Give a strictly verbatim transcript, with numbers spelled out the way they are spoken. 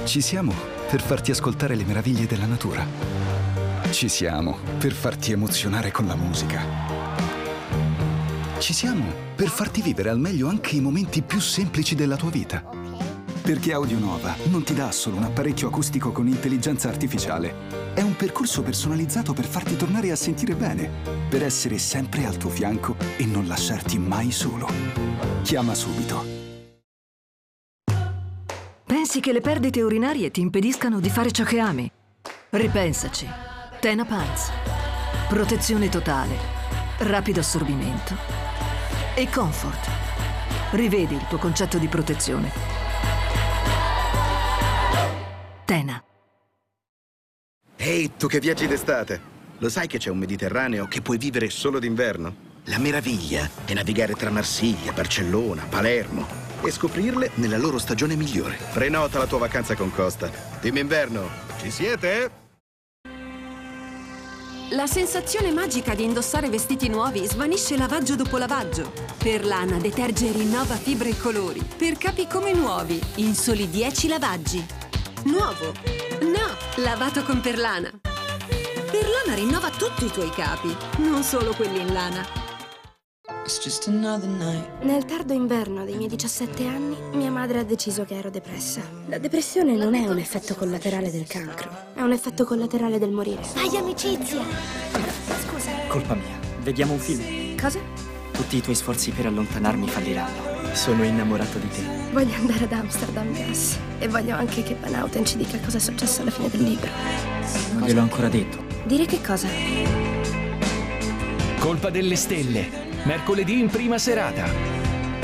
Ci siamo per farti ascoltare le meraviglie della natura. Ci siamo per farti emozionare con la musica. Ci siamo per farti vivere al meglio anche i momenti più semplici della tua vita. Perché AudioNova non ti dà solo un apparecchio acustico con intelligenza artificiale. È un percorso personalizzato per farti tornare a sentire bene, per essere sempre al tuo fianco e non lasciarti mai solo. Chiama subito. Pensi che le perdite urinarie ti impediscano di fare ciò che ami? Ripensaci. Tena Pants. Protezione totale, rapido assorbimento e comfort. Rivedi il tuo concetto di protezione. Tena. Ehi, tu che viaggi d'estate, lo sai che c'è un Mediterraneo che puoi vivere solo d'inverno? La meraviglia è navigare tra Marsiglia, Barcellona, Palermo e scoprirle nella loro stagione migliore. Prenota la tua vacanza con Costa. Team Inverno, ci siete? La sensazione magica di indossare vestiti nuovi svanisce lavaggio dopo lavaggio. Perlana deterge e rinnova fibre e colori per capi come nuovi in soli dieci lavaggi. Nuovo? No, lavato con Perlana. Perlana rinnova tutti i tuoi capi, non solo quelli in lana. Nel tardo inverno dei miei diciassette anni, mia madre ha deciso che ero depressa. La depressione non è un effetto collaterale del cancro, è un effetto collaterale del morire. Fai amicizia! Scusa. Colpa mia. Vediamo un film. Cosa? Tutti i tuoi sforzi per allontanarmi falliranno. Sono innamorato di te. Voglio andare ad Amsterdam Gas e voglio anche che Van Houten ci dica cosa è successo alla fine del libro. Non gliel'ho ancora detto. Dire che cosa? Colpa delle stelle. Mercoledì in prima serata.